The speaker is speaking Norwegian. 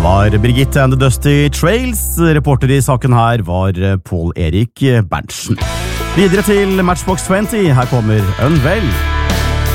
var Birgitte and the Dusty Trails. Reporter i saken her var Paul Erik Berntsen. Videre til Matchbox 20. Her kommer Unveil.